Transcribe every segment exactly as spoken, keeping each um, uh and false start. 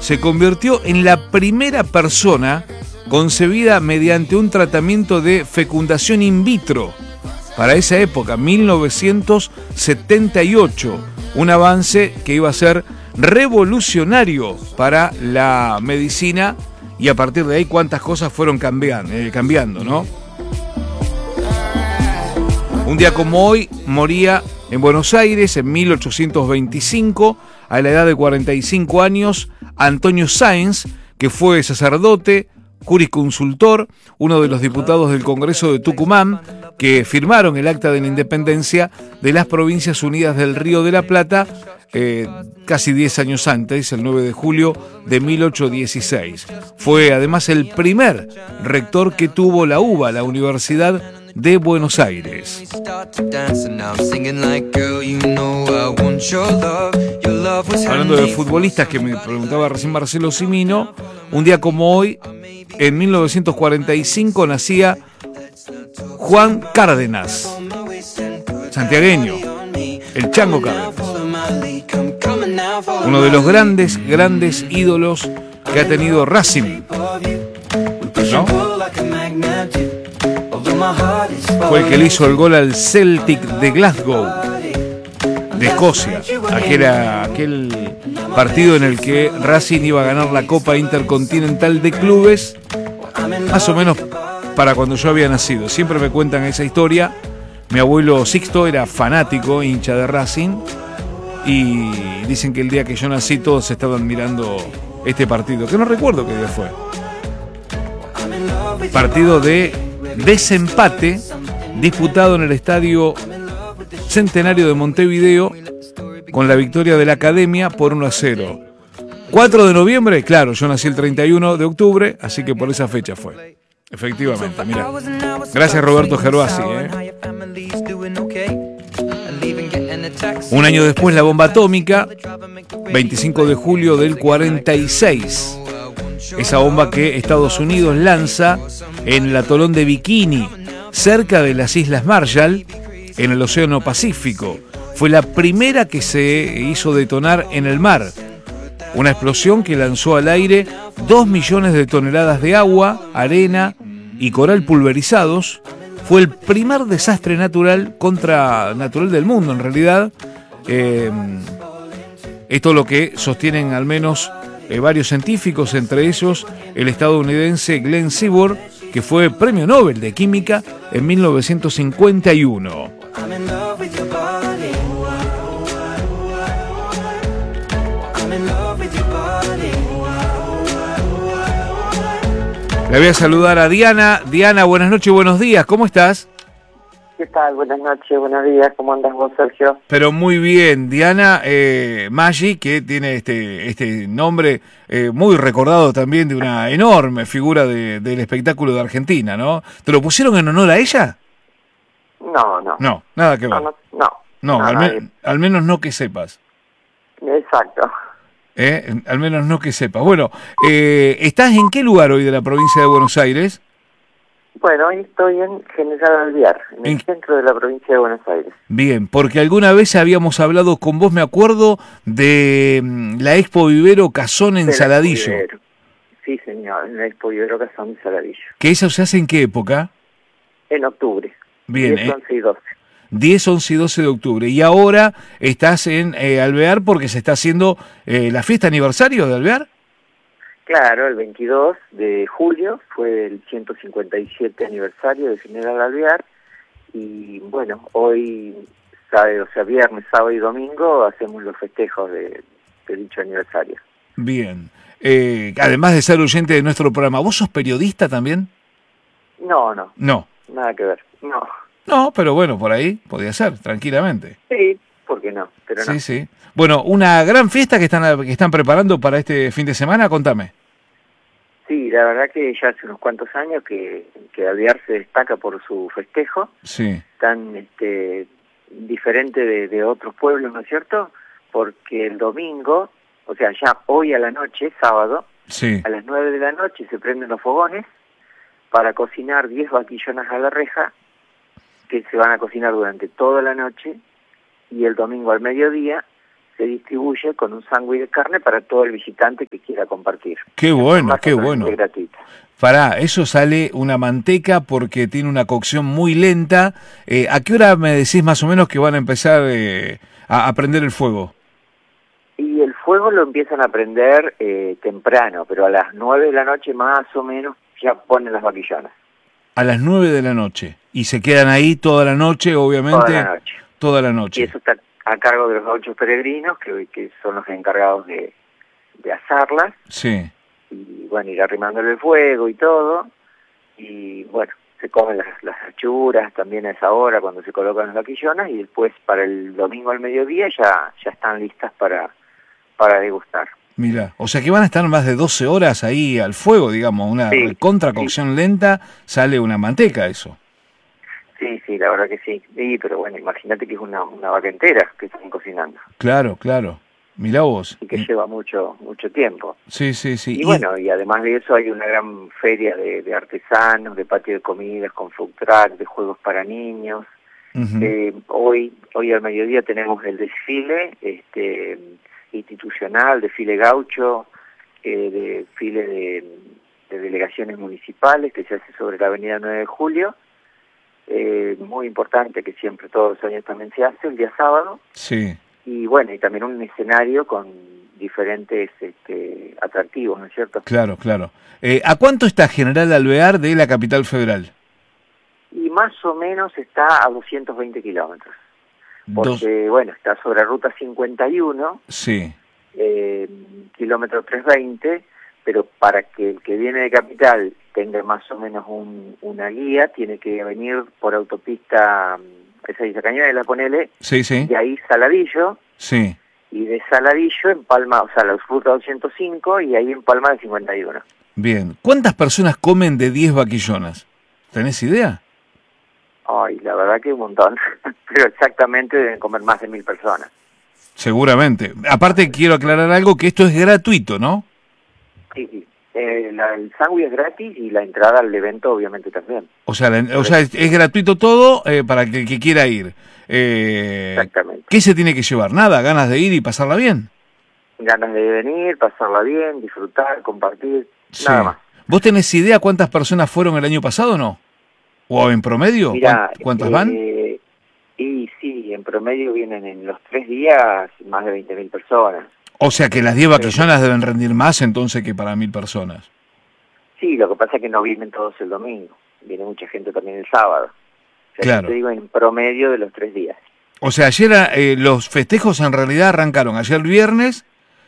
se convirtió en la primera persona concebida mediante un tratamiento de fecundación in vitro. Para esa época, mil novecientos setenta y ocho, un avance que iba a ser revolucionario para la medicina, y a partir de ahí cuántas cosas fueron cambiando, eh, cambiando, ¿no? Un día como hoy moría en Buenos Aires, en mil ochocientos veinticinco, a la edad de cuarenta y cinco años, Antonio Sáenz, que fue sacerdote, jurisconsultor, uno de los diputados del Congreso de Tucumán, que firmaron el Acta de la Independencia de las Provincias Unidas del Río de la Plata, eh, casi diez años antes, el nueve de julio de mil ochocientos dieciséis. Fue además el primer rector que tuvo la U B A, la Universidad de Buenos Aires. Hablando de futbolistas, que me preguntaba recién Marcelo Cimino, un día como hoy, en mil novecientos cuarenta y cinco, nacía Juan Cárdenas, santiagueño, el Chango Cárdenas, uno de los grandes, grandes ídolos que ha tenido Racing, ¿no? Fue el que le hizo el gol al Celtic de Glasgow, de Escocia. Aquel, aquel partido en el que Racing iba a ganar la Copa Intercontinental de Clubes, más o menos para cuando yo había nacido. Siempre me cuentan esa historia. Mi abuelo Sixto era fanático, hincha de Racing, y dicen que el día que yo nací todos estaban mirando este partido, que no recuerdo qué día fue. Partido de desempate disputado en el Estadio Centenario de Montevideo, con la victoria de la Academia por uno a cero. cuatro de noviembre, claro, yo nací el treinta y uno de octubre, así que por esa fecha fue. Efectivamente, mira. Gracias, Roberto Gervasi, ¿eh? Un año después, la bomba atómica, veinticinco de julio del cuarenta y seis. Esa bomba que Estados Unidos lanza en el atolón de Bikini, cerca de las Islas Marshall, en el Océano Pacífico. Fue la primera que se hizo detonar en el mar. Una explosión que lanzó al aire dos millones de toneladas de agua, arena y coral pulverizados. Fue el primer desastre natural contra natural del mundo, en realidad. Eh, esto es lo que sostienen al menos eh, varios científicos, entre ellos el estadounidense Glenn Seaborg, que fue premio Nobel de Química en mil novecientos cincuenta y uno. Le voy a saludar a Diana. Diana, buenas noches, buenos días, ¿cómo estás? ¿Qué tal? Buenas noches, buenos días, ¿cómo andas vos, Sergio? Pero muy bien, Diana eh, Maggi, que tiene este, este nombre eh, muy recordado también de una enorme figura de, del espectáculo de Argentina, ¿no? ¿Te lo pusieron en honor a ella? No, no. No, nada que ver. No, no. No, no, no al, me... me, al menos no que sepas. Exacto. ¿Eh? Al menos no que sepas. Bueno, eh, ¿estás en qué lugar hoy de la provincia de Buenos Aires? Bueno, hoy estoy en General Alvear, en el en... centro de la provincia de Buenos Aires. Bien, porque alguna vez habíamos hablado con vos, me acuerdo, de mm, la Expo Vivero Cazón en Saladillo. Sí, señor, en la Expo Vivero Cazón en Saladillo. ¿Que eso se hace en qué época? En octubre. Bien, diez, once y doce. diez, once y doce de octubre. Y ahora estás en eh, Alvear porque se está haciendo eh, la fiesta aniversario de Alvear. Claro, el veintidós de julio fue el ciento cincuenta y siete aniversario de General Alvear. Y bueno, hoy, sabe, o sea, viernes, sábado y domingo hacemos los festejos de, de dicho aniversario. Bien. Eh, además de ser oyente de nuestro programa, ¿vos sos periodista también? No, no. No. Nada que ver, no. No, pero bueno, por ahí podía ser, tranquilamente. Sí, ¿por qué no? Pero sí, no. sí. Bueno, una gran fiesta que están que están preparando para este fin de semana, contame. Sí, la verdad que ya hace unos cuantos años que, que Alvear se destaca por su festejo. Sí. Tan este, diferente de, de otros pueblos, ¿no es cierto? Porque el domingo, o sea, ya hoy a la noche, sábado, sí, a las nueve de la noche se prenden los fogones para cocinar diez vaquillonas a la reja, que se van a cocinar durante toda la noche, y el domingo al mediodía se distribuye con un sándwich de carne para todo el visitante que quiera compartir. Qué bueno, qué bueno. Gratuita. Pará, eso sale una manteca porque tiene una cocción muy lenta. Eh, ¿A qué hora me decís más o menos que van a empezar eh, a, a prender el fuego? Y el fuego lo empiezan a prender eh, temprano, pero a las nueve de la noche más o menos ya ponen las vaquillonas. A las nueve de la noche. Y se quedan ahí toda la noche, obviamente. Toda la noche. Toda la noche. Y eso está a cargo de los gauchos peregrinos, que, que son los encargados de, de asarlas. Sí. Y bueno, ir arrimándole el fuego y todo. Y bueno, se comen las, las achuras también a esa hora cuando se colocan las vaquillonas. Y después para el domingo al mediodía ya, ya están listas para, para degustar. Mira, o sea que van a estar más de doce horas ahí al fuego, digamos, una sí, contracocción sí. lenta, sale una manteca eso. Sí, sí, la verdad que sí. Sí, pero bueno, imagínate que es una, una vaca entera que están cocinando. Claro, claro. Mirá vos. Y que y... lleva mucho mucho tiempo. Sí, sí, sí. Y, y bueno, y además de eso hay una gran feria de, de artesanos, de patio de comidas, con food truck, de juegos para niños. Uh-huh. eh, hoy, hoy al mediodía tenemos el desfile, este... institucional, desfile gaucho, eh, desfile de, de delegaciones municipales que se hace sobre la avenida nueve de julio, eh, muy importante que siempre todos los años también se hace, el día sábado. Sí. Y bueno, y también un escenario con diferentes este, atractivos, ¿no es cierto? Claro, claro. Eh, ¿A cuánto está General Alvear de la capital federal? Y más o menos está a doscientos veinte kilómetros. Porque, Dos... bueno, está sobre ruta cincuenta y uno, sí. eh, kilómetro trescientos veinte, pero para que el que viene de Capital tenga más o menos un, una guía, tiene que venir por autopista, esa Isla Cañuela, ponele, sí, sí. y ahí Saladillo, sí. y de Saladillo en Palma, o sea, la ruta doscientos cinco, y ahí en Palma de cincuenta y uno. Bien, ¿cuántas personas comen de diez vaquillonas? ¿Tenés idea? Ay, la verdad que un montón, pero exactamente deben comer más de mil personas. Seguramente. Aparte quiero aclarar algo, que esto es gratuito, ¿no? Sí, sí. Eh, la, el sándwich es gratis y la entrada al evento obviamente también. O sea, la, o sea es, es gratuito todo eh, para que el que quiera ir. Eh, Exactamente. ¿Qué se tiene que llevar? Nada, ganas de ir y pasarla bien. Ganas de venir, pasarla bien, disfrutar, compartir, sí. Nada más. ¿Vos tenés idea cuántas personas fueron el año pasado o no? ¿O en promedio? Mirá, ¿Cuántas eh, van? Y sí, en promedio vienen en los tres días más de veinte mil personas. O sea que las diez vaquillonas deben rendir más entonces que para mil personas. Sí, lo que pasa es que no vienen todos el domingo. Viene mucha gente también el sábado. O sea, claro. Te digo en promedio de los tres días. O sea, ayer eh, los festejos en realidad arrancaron ayer viernes.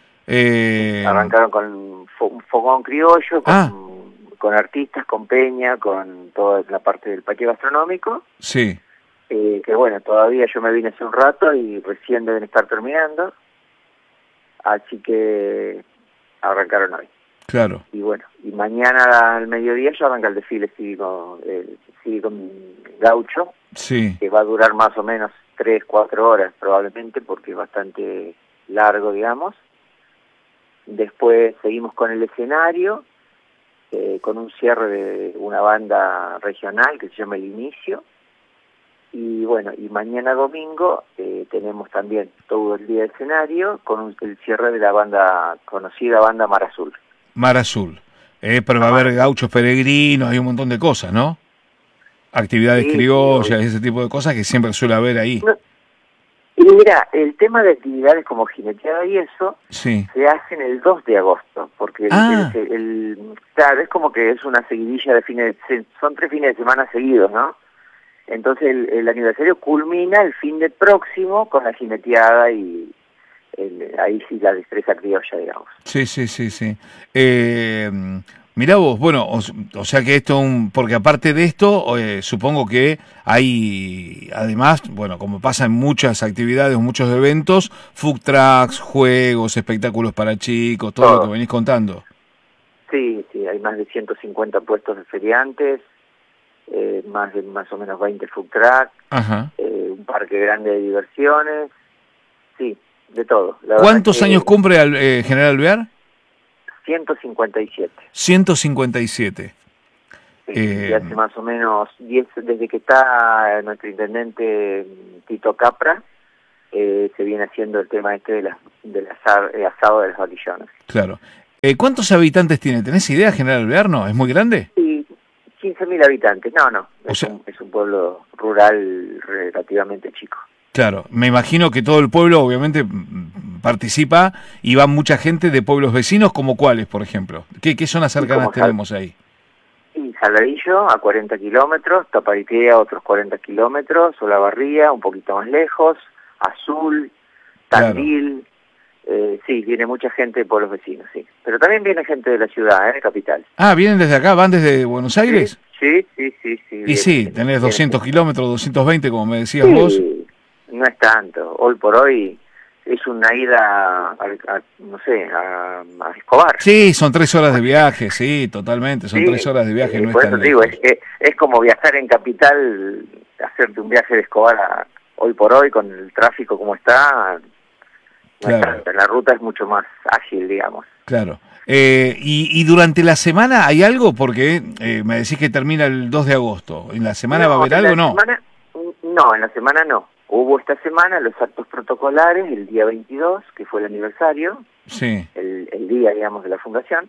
Eh... Arrancaron con un fogón criollo, con, ah. con artistas, con peña, con toda la parte del patio gastronómico. Sí. Eh, que bueno, todavía yo me vine hace un rato y recién deben estar terminando. Así que arrancaron hoy. Claro. Y bueno, y mañana al mediodía ya arranca el desfile cívico, el cívico gaucho. Sí. Que va a durar más o menos tres, cuatro horas probablemente, porque es bastante largo, digamos. Después seguimos con el escenario, eh, con un cierre de una banda regional que se llama El Inicio. Y bueno, y mañana domingo eh, tenemos también todo el día de escenario con un, el cierre de la banda, conocida banda Mar Azul. Mar Azul. Eh, pero va a haber gauchos peregrinos, hay un montón de cosas, ¿no? Actividades sí, criollas, sí, ese tipo de cosas que siempre suele haber ahí. No, y mira, el tema de actividades como jineteada y eso, sí. se hacen el dos de agosto, porque ah. el, el, el, claro, es como que es una seguidilla de fines, de, son tres fines de semana seguidos, ¿no? Entonces el, el aniversario culmina el fin de próximo con la jineteada y el, ahí sí la destreza criolla, digamos. Sí, sí, sí, sí. Eh, mirá vos, bueno, o, o sea que esto, un, porque aparte de esto, eh, supongo que hay, además, bueno, como pasa en muchas actividades, muchos eventos, food trucks, juegos, espectáculos para chicos, todo, todo. Lo que venís contando. Sí, sí, hay más de ciento cincuenta puestos de feriantes. Eh, más de más o menos veinte food trucks, eh, un parque grande de diversiones, sí, de todo. La ¿Cuántos años cumple al, eh, General Alvear? ciento cincuenta y siete. ciento cincuenta y siete. Sí, eh, y hace más o menos diez, desde que está nuestro intendente Tito Capra, eh, se viene haciendo el tema este de la, del asar, eh, asado de las vaquillonas. Claro. Eh, ¿Cuántos habitantes tiene? ¿Tenés idea, General Alvear? ¿No? ¿Es muy grande? Sí, quince mil habitantes. No, no, O es, sea, un, es un pueblo rural relativamente chico. claro, me imagino que todo el pueblo obviamente mm, participa y va mucha gente de pueblos vecinos, ¿como cuáles, por ejemplo? ¿Qué, qué zonas cercanas tenemos ahí? Y Saladillo a cuarenta kilómetros, Taparitea otros cuarenta kilómetros, Olavarría un poquito más lejos, Azul, Tandil, claro. eh, sí, viene mucha gente de pueblos vecinos, sí. Pero también viene gente de la ciudad, ¿eh? Capital. Ah, ¿vienen desde acá? ¿Van desde Buenos Aires? Sí, sí, sí, sí. sí y viene, sí, viene, tenés doscientos viene. kilómetros, doscientos veinte, como me decías sí, vos. No es tanto, hoy por hoy es una ida, a, a, no sé, a, a Escobar. Sí, son tres horas de viaje, sí, totalmente, son sí, tres horas de viaje, eh, no por es tan eso te digo, lejos. es, es, es como viajar en capital, hacerte un viaje de Escobar a, hoy por hoy, con el tráfico como está, no claro. es tanto, la ruta es mucho más ágil, digamos. Claro. Eh, y, ¿Y durante la semana hay algo? Porque eh, me decís que termina el dos de agosto. ¿En la semana no, va a haber en algo o la no? Semana, no, en la semana no. Hubo esta semana los actos protocolares, el día veintidós, que fue el aniversario, sí. el, el día, digamos, de la fundación,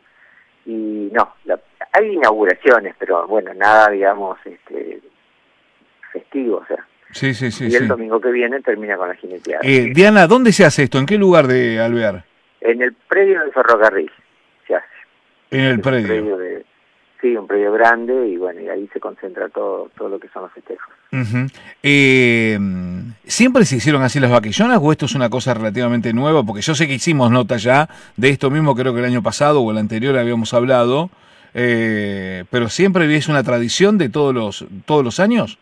y no, la, hay inauguraciones, pero bueno, nada, digamos, este, festivo, o sea. Sí, sí, sí. Y sí. el domingo que viene termina con la jineteada. Eh, Diana, ¿dónde se hace esto? ¿En qué lugar de Alvear? En el predio del ferrocarril se hace. En el es predio. Un predio de, sí, un predio grande, y bueno, y ahí se concentra todo, todo lo que son los festejos. Uh-huh. eh, ¿Siempre se hicieron así las vaquillonas o esto es una cosa relativamente nueva? Porque yo sé que hicimos nota ya de esto mismo, creo que el año pasado o el anterior habíamos hablado, eh, pero ¿siempre es una tradición de todos los todos los años?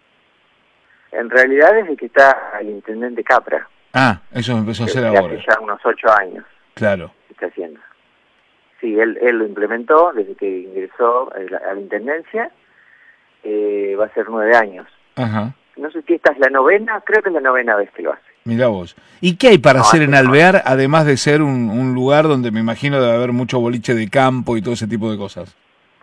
En realidad desde que está el intendente Capra. Ah, eso empezó a hacer ahora. ahora. Hace ya unos ocho años. Claro. Se está haciendo. Sí, él, él lo implementó desde que ingresó a la, a la intendencia, eh, va a ser nueve años. Ajá. No sé si esta es la novena, creo que es la novena vez que lo hace. Mirá vos. ¿Y qué hay para no, hacer en no. Alvear, además de ser un, un lugar donde me imagino debe haber mucho boliche de campo y todo ese tipo de cosas?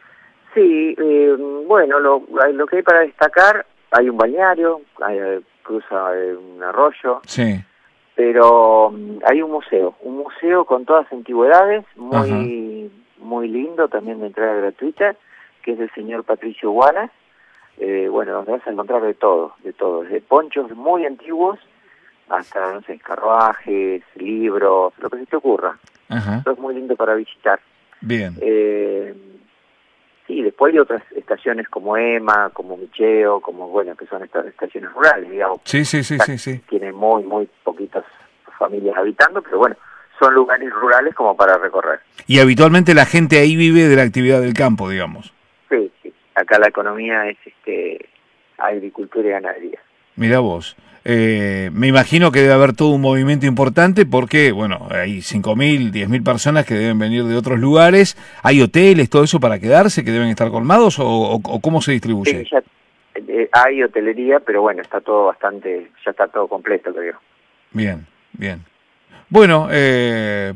Sí, eh, bueno, lo, lo que hay para destacar, hay un balneario, hay, cruza eh, un arroyo, sí. pero um, hay un museo, un museo con todas antigüedades, muy Ajá. muy lindo, también de entrada gratuita, que es el señor Patricio Guanas. Eh, bueno, donde vas a encontrar de todo, de todo, desde ponchos muy antiguos hasta, no sé, carruajes, libros, lo que se te ocurra. Ajá. Esto es muy lindo para visitar. Bien. Eh, sí, después hay otras estaciones como Ema, como Micheo, como, bueno, que son estas estaciones rurales, digamos. Sí, sí, sí, sí, sí. Tienen muy, muy poquitas familias habitando, pero bueno, son lugares rurales como para recorrer. Y habitualmente la gente ahí vive de la actividad del campo, digamos. Sí, sí. Acá la economía es este agricultura y ganadería. Mirá vos. Eh, me imagino que debe haber todo un movimiento importante porque, bueno, hay cinco mil, diez mil personas que deben venir de otros lugares. ¿Hay hoteles, todo eso para quedarse, que deben estar colmados o, o, o cómo se distribuye? Sí, ya, eh, hay hotelería, pero bueno, está todo bastante, ya está todo completo, creo. Bien, bien. Bueno, eh...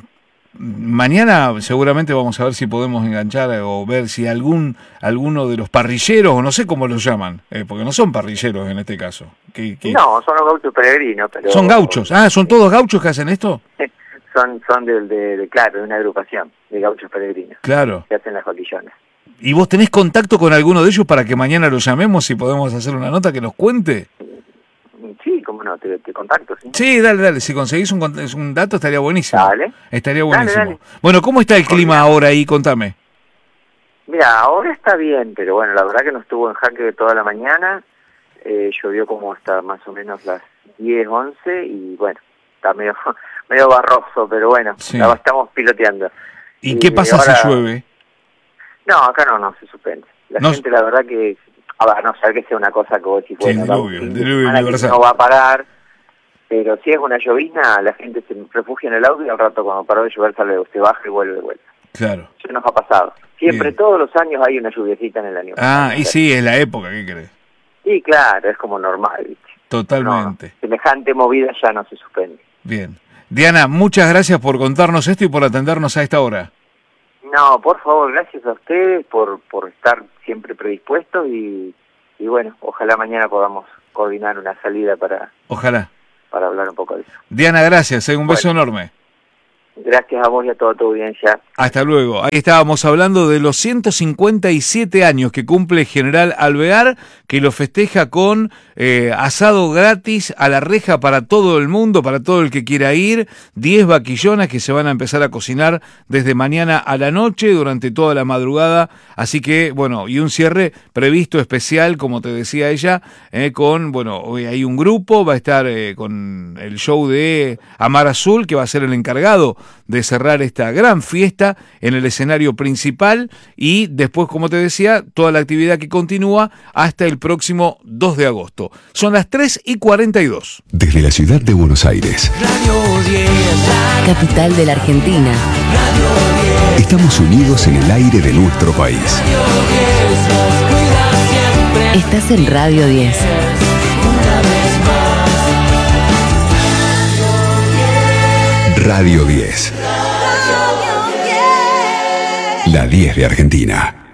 mañana seguramente vamos a ver si podemos enganchar o ver si algún alguno de los parrilleros, o no sé cómo los llaman, eh, porque no son parrilleros en este caso. Que, que... No, son los gauchos peregrinos. Pero... Son gauchos. Ah, ¿son todos gauchos que hacen esto? son son de, de, de, claro, de una agrupación de gauchos peregrinos. Claro. Que hacen las vaquillonas. ¿Y vos tenés contacto con alguno de ellos para que mañana los llamemos y podemos hacer una nota que nos cuente? Sí, cómo no, te, te contacto, ¿sí? Sí, dale, dale, si conseguís un, un dato estaría buenísimo. Dale. Estaría buenísimo. Dale, dale. Bueno, ¿cómo está el clima ahora ahí? Contame. Mira, ahora está bien, pero bueno, la verdad que no estuvo en jaque de toda la mañana, eh, llovió como hasta más o menos las diez, once, y bueno, está medio, medio barroso, pero bueno, sí. la estamos piloteando. ¿Y, ¿Y qué pasa ahora... si llueve? No, acá no, no, se suspende. La no... gente, la verdad que... A ver, no ser que sea una cosa que vos decís, sí, bueno, diluvio, el diluvio universal. No va a parar, pero si es una llovizna, la gente se refugia en el auto y al rato cuando paró de llover sale, se baja y vuelve de vuelta. Claro. Eso nos ha pasado. Siempre, Bien. Todos los años hay una lluviecita en el año. Ah, y sí, es la época, ¿qué crees? Sí, claro, es como normal, ¿viste? Totalmente. No, semejante movida ya no se suspende. Bien. Diana, muchas gracias por contarnos esto y por atendernos a esta hora. No, por favor, gracias a ustedes por, por estar siempre predispuestos y... Y bueno, ojalá mañana podamos coordinar una salida para, ojalá. para hablar un poco de eso. Diana, gracias, un beso Bueno. enorme. Gracias a vos y a toda tu audiencia. Hasta luego. Ahí estábamos hablando de los ciento cincuenta y siete años que cumple General Alvear, que lo festeja con eh, asado gratis a la reja para todo el mundo, para todo el que quiera ir, diez vaquillonas que se van a empezar a cocinar desde mañana a la noche, durante toda la madrugada, así que, bueno, y un cierre previsto especial, como te decía ella, eh, con, bueno, hoy hay un grupo, va a estar eh, con el show de Amar Azul, que va a ser el encargado de cerrar esta gran fiesta en el escenario principal, y después, como te decía, toda la actividad que continúa hasta el próximo dos de agosto. Son las tres y cuarenta y dos. Desde la ciudad de Buenos Aires, Radio diez, capital de la Argentina. Radio diez, estamos unidos en el aire de nuestro país. Radio diez, nos cuida siempre. Estás en Radio diez. Una vez más. Radio diez. La diez de Argentina.